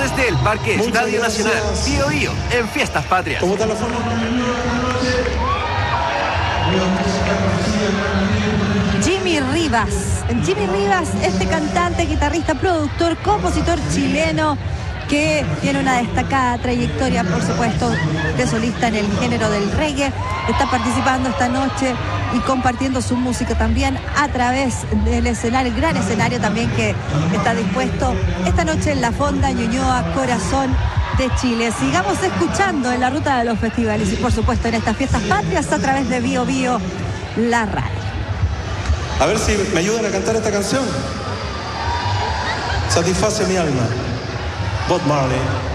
desde el Parque Estadio Nacional. Bío Bío en Fiestas Patrias. ¿Cómo está la forma? Jimmy Rivas, este cantante, guitarrista, productor, compositor chileno que tiene una destacada trayectoria, por supuesto, de solista en el género del reggae. Está participando esta noche y compartiendo su música también a través del escenario, el gran escenario también que está dispuesto esta noche en la Fonda Ñuñoa, corazón de Chile. Sigamos escuchando en la ruta de los festivales y por supuesto en estas Fiestas Patrias a través de Bío Bío, la radio. A ver si me ayudan a cantar esta canción. Satisface mi alma. Bob Marley.